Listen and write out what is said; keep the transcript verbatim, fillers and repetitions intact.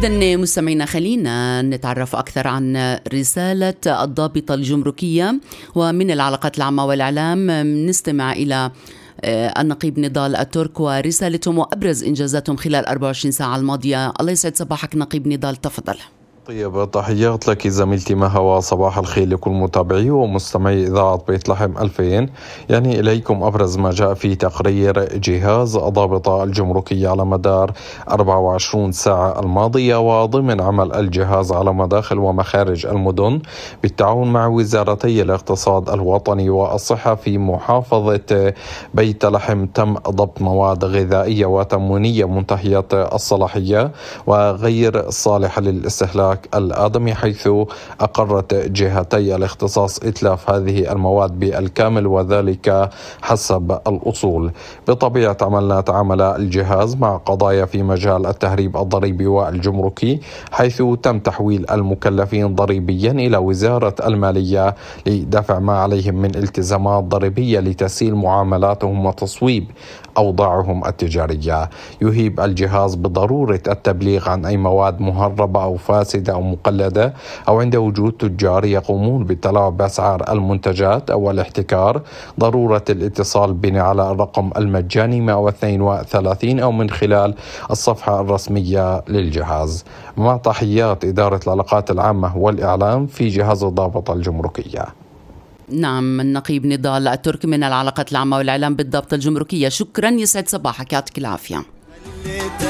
إذن مستمعينا، خلينا نتعرف أكثر عن رسالة الضابطة الجمركية. ومن العلاقات العامة والإعلام نستمع إلى النقيب نضال الترك ورسالتهم وأبرز إنجازاتهم خلال أربع وعشرين ساعة الماضية. الله يسعد صباحك نقيب نضال، تفضل. طيب، تحيات لك زميلتي مها، وصباح الخير لكل متابعي ومستمعي إذاعة بيت لحم ألفين. يعني إليكم أبرز ما جاء في تقرير جهاز الضابطة الجمركية على مدار أربع وعشرين ساعة الماضية، وضمن عمل الجهاز على مداخل ومخارج المدن بالتعاون مع وزارتي الاقتصاد الوطني والصحة في محافظة بيت لحم. تم ضبط مواد غذائية وتموينية منتهية الصلاحية وغير صالحة للاستهلاك الآدمي، حيث أقرت جهتي الاختصاص إتلاف هذه المواد بالكامل، وذلك حسب الأصول. بطبيعة عملنا تعامل الجهاز مع قضايا في مجال التهريب الضريبي والجمركي، حيث تم تحويل المكلفين ضريبيا إلى وزارة المالية لدفع ما عليهم من التزامات ضريبية لتسهيل معاملاتهم وتصويب أوضاعهم التجارية. يهيب الجهاز بضرورة التبليغ عن أي مواد مهربة أو فاسدة أو مقلدة، أو عند وجود تجار يقومون بالتلاعب بأسعار المنتجات أو الاحتكار، ضرورة الاتصال بنا على الرقم المجاني مئة واثنين وثلاثين أو من خلال الصفحة الرسمية للجهاز. مع تحيات إدارة العلاقات العامة والإعلام في جهاز الضابطة الجمركية. نعم، النقيب نضال الترك من العلاقات العامة والإعلام بالضابطة الجمركية. شكرا، يسعد صباحك، يعطيك العافية.